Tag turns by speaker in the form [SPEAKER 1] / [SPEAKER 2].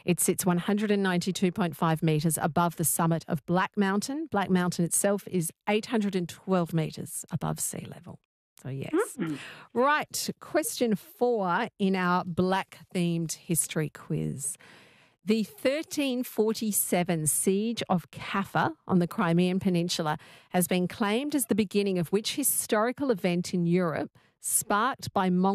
[SPEAKER 1] It sits 192.5 metres above the summit of Black Mountain. Black Mountain itself is 812 metres above sea level. So, yes. Right, question 4 in our black-themed history quiz. The 1347 Siege of Kaffa on the Crimean Peninsula has been claimed as the beginning of which historical event in Europe sparked by Mongol